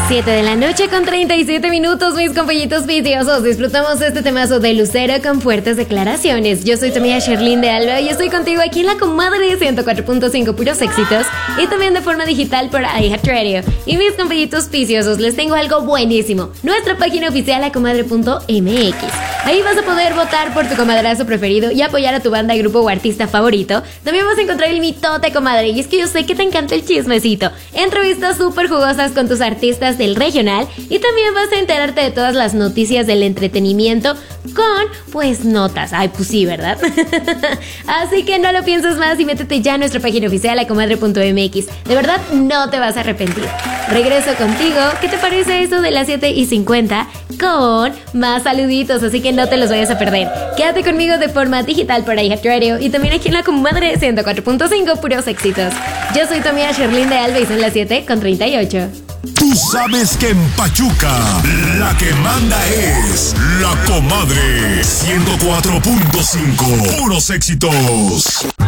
7 de la noche con 37 minutos, mis compañitos viciosos. Disfrutamos este temazo de Lucero con fuertes declaraciones. Yo soy tu amiga Sherlyn de Alba y estoy contigo aquí en la comadre 104.5 puros éxitos y también de forma digital por iHeartRadio. Y mis compañitos viciosos, les tengo algo buenísimo. Nuestra página oficial, lacomadre.mx. Ahí vas a poder votar por tu comadrazo preferido y apoyar a tu banda, grupo o artista favorito. También vas a encontrar el mitote, comadre. Y es que yo sé que te encanta el chismecito. Entrevistas súper jugosas con tus artistas del regional. Y también vas a enterarte de todas las noticias del entretenimiento con, pues, notas. Ay, pues sí, ¿verdad? Así que no lo pienses más y métete ya a nuestra página oficial, lacomadre.mx. De verdad, no te vas a arrepentir. Regreso contigo. ¿Qué te parece eso de las 7:50? Con más saluditos, así que no te los vayas a perder. Quédate conmigo de forma digital por iHeartRadio y también aquí en la comadre 104.5 puros éxitos. Yo soy tu amiga Sherlyn de Alba y son las 7:38. Tú sabes que en Pachuca la que manda es la comadre 104.5 puros éxitos.